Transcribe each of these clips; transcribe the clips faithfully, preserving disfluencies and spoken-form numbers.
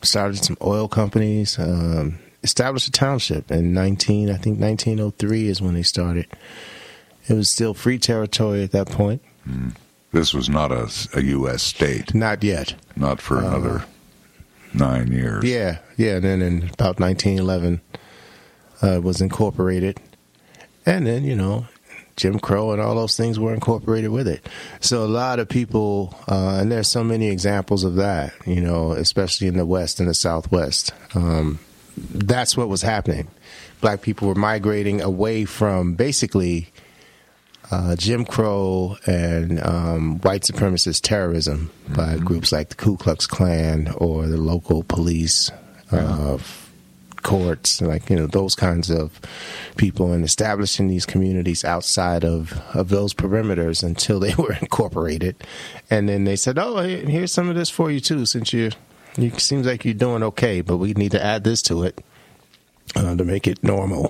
started some oil companies, um, established a township in nineteen, I think nineteen oh three is when they started. It was still free territory at that point. Mm. This was not a, a U S state. Not yet. Not for another uh, nine years. Yeah, yeah. And then in about nineteen eleven, uh, it was incorporated. And then, you know, Jim Crow and all those things were incorporated with it. So a lot of people, uh, and there's so many examples of that, you know, especially in the West and the Southwest. Um, that's what was happening. Black people were migrating away from basically uh, Jim Crow and um, white supremacist terrorism mm-hmm. by groups like the Ku Klux Klan or the local police, uh, courts, like, you know, those kinds of people, and establishing these communities outside of, of those perimeters until they were incorporated. And then they said, oh, here's some of this for you too, since you, you seems like you're doing okay, but we need to add this to it uh, to make it normal.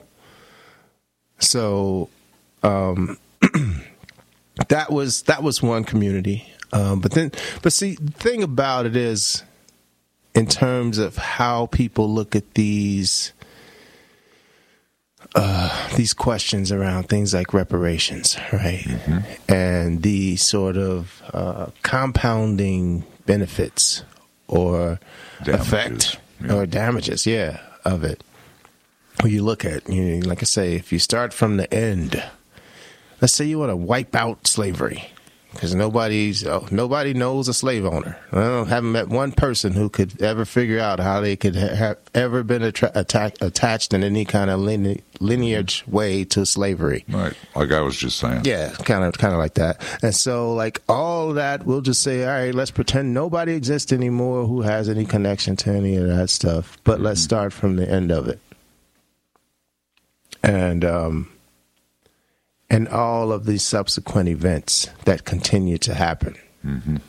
So um, that was that was one community. Um, but then, but see, the thing about it is, in terms of how people look at these uh, these questions around things like reparations, right? Mm-hmm. And the sort of uh, compounding benefits or damages. effect yeah. or damages, yeah, of it. When you look at, you know, like I say, if you start from the end, let's say you want to wipe out slavery. Because nobody's oh, nobody knows a slave owner. I don't, haven't met one person who could ever figure out how they could ha- have ever been attra- attack- attached in any kind of line- lineage way to slavery. Right, like I was just saying. Yeah, kind of, kind of like that. And so, like all of that, we'll just say, all right, let's pretend nobody exists anymore who has any connection to any of that stuff. But mm-hmm. let's start from the end of it. And um. And all of these subsequent events that continue to happen. Mm-hmm.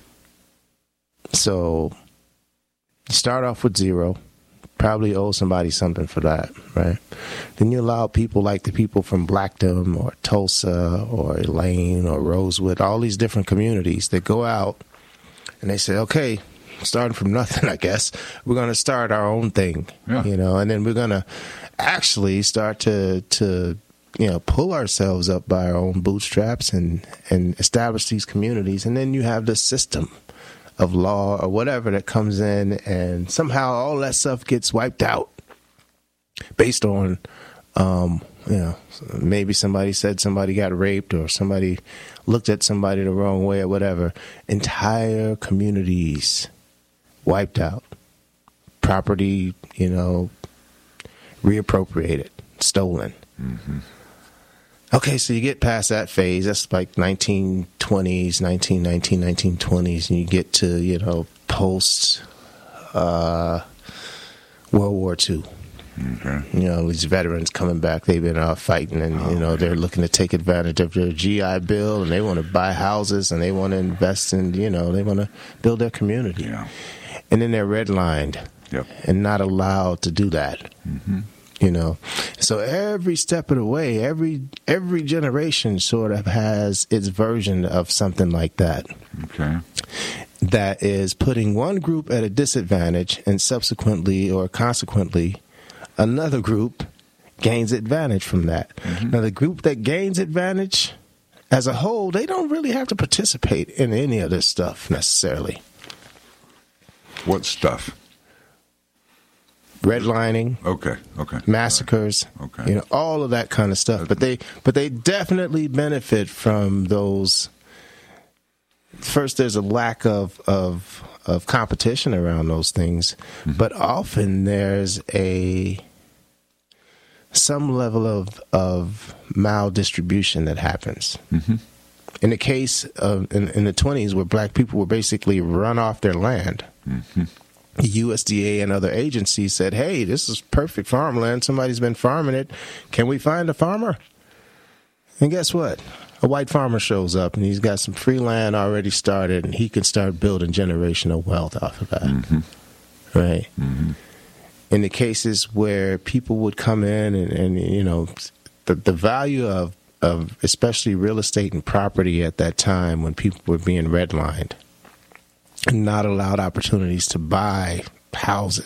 So, you start off with zero, probably owe somebody something for that, right? Then you allow people like the people from Blackdom or Tulsa or Elaine or Rosewood, all these different communities that go out and they say, okay, starting from nothing, I guess, we're going to start our own thing, yeah. you know, and then we're going to actually start to to. you know, pull ourselves up by our own bootstraps and, and establish these communities. And then you have the system of law or whatever that comes in, and somehow all that stuff gets wiped out based on, um, you know, maybe somebody said somebody got raped or somebody looked at somebody the wrong way or whatever. Entire communities wiped out. Property, you know, reappropriated, stolen. Mm-hmm. Okay, so you get past that phase. That's like nineteen twenties, nineteen nineteen, nineteen twenties, and you get to, you know, post uh, World War Two. Okay. You know, these veterans coming back, they've been out fighting, and, oh, you know, they're looking to take advantage of their G I Bill, and they want to buy houses, and they want to invest in, you know, they want to build their community. Yeah. And then they're redlined yep. and not allowed to do that. Mm-hmm. You know, so every step of the way, every every generation sort of has its version of something like that. Okay. That is putting one group at a disadvantage, and subsequently or consequently, another group gains advantage from that. Mm-hmm. Now, the group that gains advantage as a whole, they don't really have to participate in any of this stuff necessarily. What stuff? Redlining, okay, okay, massacres, okay, you know, all of that kind of stuff. But they, but they definitely benefit from those. First, there's a lack of of of competition around those things, mm-hmm. but often there's a some level of of maldistribution that happens. Mm-hmm. In the case of in, in the twenties, where black people were basically run off their land. Mm-hmm. U S D A and other agencies said, hey, this is perfect farmland. Somebody's been farming it. Can we find a farmer? And guess what? A white farmer shows up, and he's got some free land already started, and he can start building generational wealth off of that. Mm-hmm. Right? Mm-hmm. In the cases where people would come in and, and you know, the, the value of, of especially real estate and property at that time when people were being redlined, not allowed opportunities to buy houses